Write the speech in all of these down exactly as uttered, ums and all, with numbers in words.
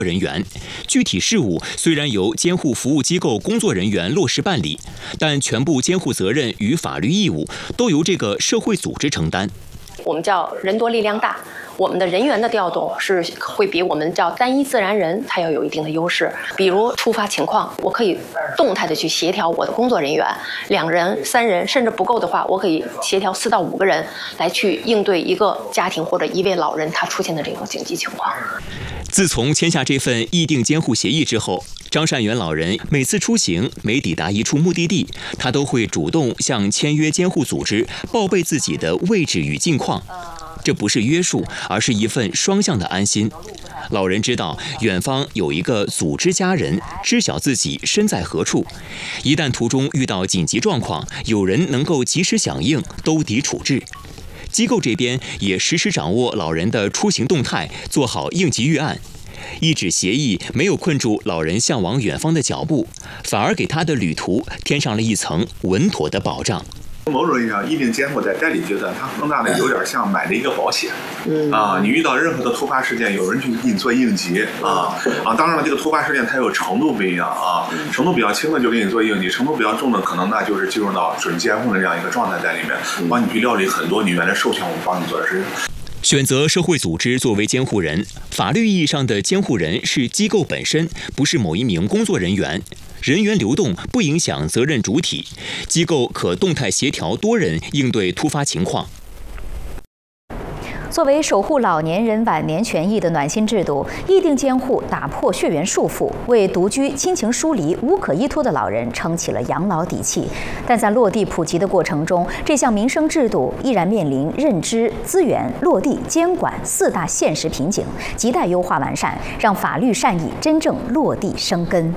人员，具体事务虽然由监护服务机构工作人员落实办理，但全部监护责任与法律义务都由这个社会组织承担。 我们叫人多力量大，我们的人员的调动是会比我们叫单一自然人它要有一定的优势。比如突发情况，我可以动态的去协调我的工作人员，两人、三人，甚至不够的话，我可以协调四到五个人来去应对一个家庭或者一位老人他出现的这种紧急情况。 自从签下这份议定监护协议之后，张善元老人每次出行，每抵达一处目的地，他都会主动向签约监护组织报备自己的位置与近况。这不是约束，而是一份双向的安心。老人知道远方有一个组织家人，知晓自己身在何处，一旦途中遇到紧急状况，有人能够及时响应，兜底处置。机构这边也实时掌握老人的出行动态，做好应急预案。一纸协议没有困住老人向往远方的脚步，反而给他的旅途添上了一层稳妥的保障。 某种意义上，议定监护在代理阶段，它更大的有点像买了一个保险。嗯啊，你遇到任何的突发事件，有人去给你做应急啊啊！当然了，这个突发事件它有程度不一样啊，程度比较轻的就给你做应急，程度比较重的可能那就是进入到准监护的这样一个状态在里面，帮你去料理很多你原来授权我们帮你做的事情。 选择社会组织作为监护人，法律意义上的监护人是机构本身，不是某一名工作人员。人员流动不影响责任主体，机构可动态协调多人应对突发情况。 作为守护老年人晚年权益的暖心制度，议定监护打破血缘束缚，为独居、亲情疏离、无可依托的老人撑起了养老底气。但在落地普及的过程中，这项民生制度依然面临认知、资源、落地、监管四大现实瓶颈，亟待优化完善，让法律善意真正落地生根。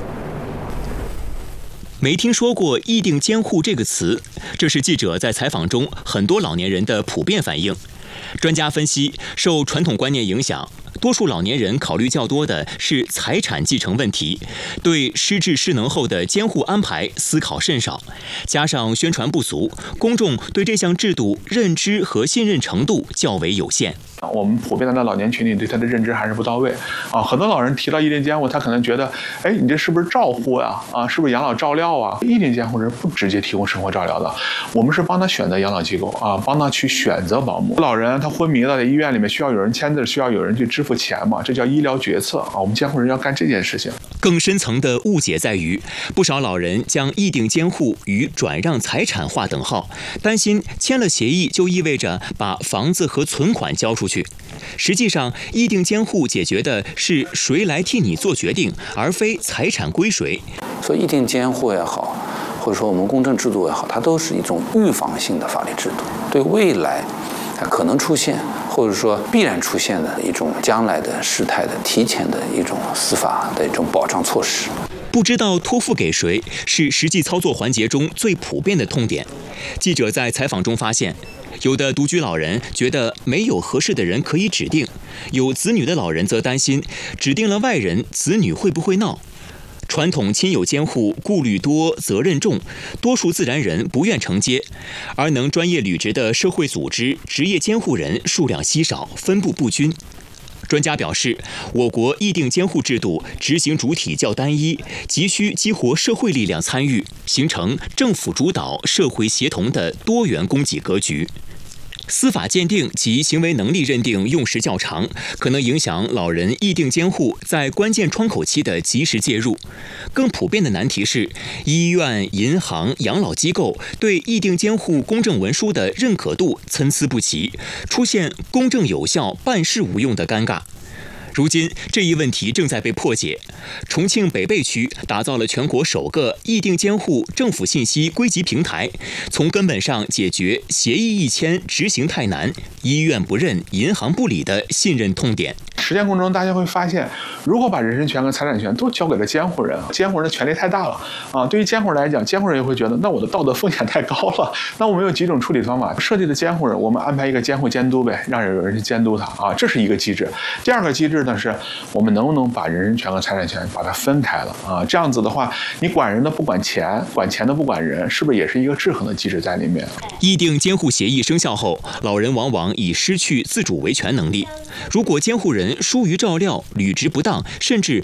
没听说过议定监护这个词，这是记者在采访中很多老年人的普遍反应。专家分析，受传统观念影响，多数老年人考虑较多的是财产继承问题，对失智失能后的监护安排思考甚少。加上宣传不足，公众对这项制度认知和信任程度较为有限。 我们普遍的老年群体对他的认知还是不到位啊，很多老人提到议定监护，他可能觉得，哎，你这是不是照护呀？啊，是不是养老照料啊？议定监护人不直接提供生活照料的，我们是帮他选择养老机构啊，帮他去选择保姆。老人他昏迷了，在医院里面需要有人签字，需要有人去支付钱嘛，这叫医疗决策啊。我们监护人要干这件事情。 更深层的误解在于，不少老人将议定监护与转让财产划等号，担心签了协议就意味着把房子和存款交出去。实际上，议定监护解决的是谁来替你做决定，而非财产归谁。 所以，议定监护也好，或者说我们公证制度也好，它都是一种预防性的法律制度，对未来它可能出现或者说必然出现的一种将来的事态的提前的一种司法的一种保障措施。 不知道托付给谁是实际操作环节中最普遍的痛点。记者在采访中发现，有的独居老人觉得没有合适的人可以指定，有子女的老人则担心指定了外人，子女会不会闹。传统亲友监护顾虑多、责任重，多数自然人不愿承接，而能专业履职的社会组织职业监护人数量稀少，分布不均。专家表示，我国议定监护制度执行主体较单一，急需激活社会力量参与，形成政府主导、社会协同的多元供给格局。司法鉴定及行为能力认定用时较长，可能影响老人议定监护在关键窗口期的及时介入。更普遍的难题是，医院、银行、养老机构对议定监护公证文书的认可度参差不齐，出现公证有效、办事无用的尴尬。如今，这一问题正在被破解。重庆北碚区打造了全国首个议定监护政府信息归集平台，从根本上解决协议一签执行太难、医院不认、银行不理的信任痛点。 实践过程中，大家会发现，如果把人身权和财产权都交给了监护人，监护人的权力太大了啊！对于监护人来讲，监护人也会觉得，那我的道德风险太高了。那我们有几种处理方法：设计的监护人，我们安排一个监护监督呗，让有人去监督他啊，这是一个机制。第二个机制呢，是我们能不能把人身权和财产权把它分开了啊？这样子的话，你管人的不管钱，管钱的不管人，是不是也是一个制衡的机制在里面？ 议定监护协议生效后，老人往往已失去自主维权能力， 如果监护人疏于照料、履职不当，甚至